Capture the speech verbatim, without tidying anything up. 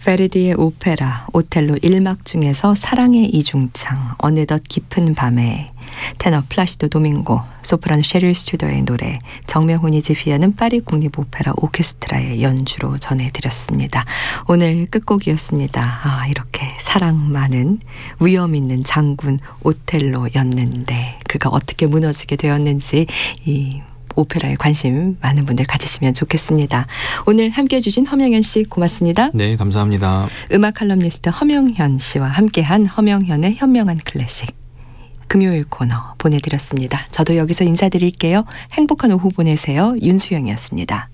베르디의 오페라 오텔로 일 막 중에서 사랑의 이중창, 어느덧 깊은 밤에, 테너 플라시도 도밍고, 소프라노 셰릴 스튜더의 노래, 정명훈이 지휘하는 파리 국립오페라 오케스트라의 연주로 전해드렸습니다. 오늘 끝곡이었습니다. 아, 이렇게 사랑 많은 위험 있는 장군 오텔로였는데 그가 어떻게 무너지게 되었는지 이 오페라에 관심 많은 분들 가지시면 좋겠습니다. 오늘 함께해 주신 허명현 씨 고맙습니다. 네, 감사합니다. 음악 칼럼니스트 허명현 씨와 함께한 허명현의 현명한 클래식 금요일 코너 보내드렸습니다. 저도 여기서 인사드릴게요. 행복한 오후 보내세요. 윤수영이었습니다.